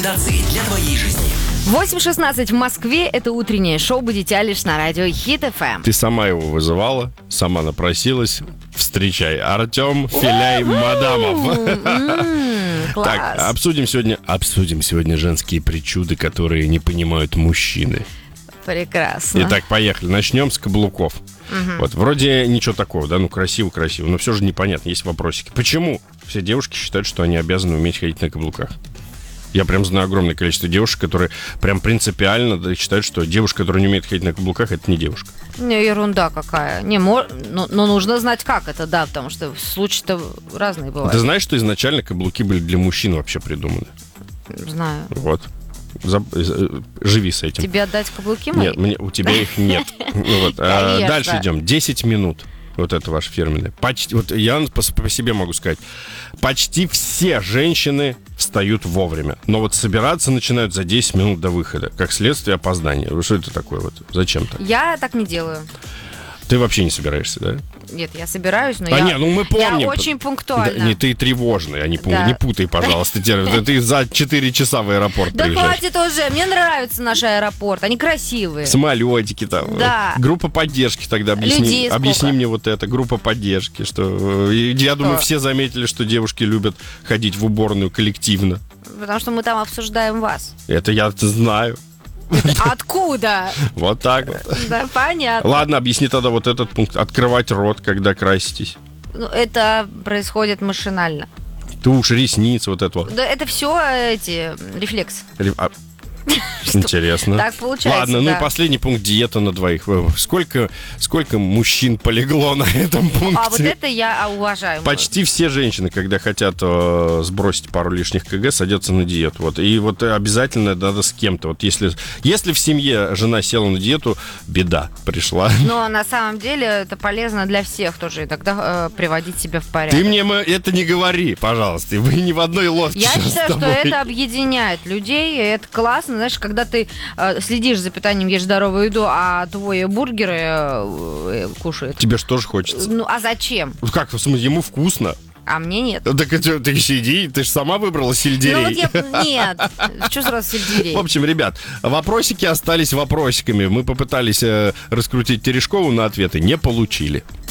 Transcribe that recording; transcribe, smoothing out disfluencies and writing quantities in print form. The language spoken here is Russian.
рекомендации для твоей жизни. 8:16 в Москве. Это утреннее шоу «Будете лишь» на радио Хит ФМ. Ты сама его вызывала, сама напросилась. Встречай, Артем Филяй Мадамов. Так, обсудим сегодня женские причуды, которые не понимают мужчины. Прекрасно. Итак, поехали. Начнем с каблуков. Вот, вроде ничего такого, да, красиво, но все же непонятно, есть вопросики. Почему все девушки считают, что они обязаны уметь ходить на каблуках? Я прям знаю огромное количество девушек, которые прям принципиально считают, что девушка, которая не умеет ходить на каблуках, это не девушка. Не, ерунда какая. Но нужно знать, как это, да, потому что случаи-то разные бывают. Ты знаешь, что изначально каблуки были для мужчин вообще придуманы? Знаю. Вот. Живи с этим. Тебе отдать каблуки мои? Нет, у тебя их нет. Дальше идем. 10 минут. Вот это ваше фирменное. Вот я по себе могу сказать. Почти все женщины встают вовремя. Но вот собираться начинают за 10 минут до выхода. Как следствие опоздания. Что это такое вот? Зачем так? Я так не делаю. Ты вообще не собираешься, да? Нет, я собираюсь, но мы помним. Я очень пунктуальна. Да, не, ты тревожный, не путай, пожалуйста. Ты за 4 часа в аэропорт приезжаешь. Да хватит уже, мне нравится наш аэропорт, они красивые. Самолетики там. Да. Группа поддержки тогда объясни. Объясни мне вот это, группа поддержки. Я думаю, все заметили, что девушки любят ходить в уборную коллективно. Потому что мы там обсуждаем вас. Это я знаю. Откуда? Вот так вот. Да, понятно. Ладно, объясни тогда вот этот пункт. Открывать рот, когда краситесь. Это происходит машинально. Тушь, ресницы, вот это вот. Да, это все рефлекс. Интересно. Так получается. Ладно, и последний пункт — диета на двоих. Сколько мужчин полегло на этом пункте? А вот это я уважаю. Почти все женщины, когда хотят сбросить пару лишних кг, садятся на диету. Вот. И вот обязательно надо с кем-то. Вот если в семье жена села на диету, беда пришла. Но на самом деле это полезно для всех тоже. И тогда приводить себя в порядок. Ты мне это не говори, пожалуйста. Вы не в одной лодке. Я считаю, что это объединяет людей. И это классно. Знаешь, когда ты следишь за питанием, ешь здоровую еду, а твои бургеры кушают. Тебе же тоже хочется. А зачем? Как, в смысле, ему вкусно? А мне нет. Так ты сиди, ты же сама выбрала сельдерей. Нет, что сразу сельдерей? В общем, ребят, вопросики остались вопросиками. Мы попытались раскрутить Терешкову на ответы, не получили.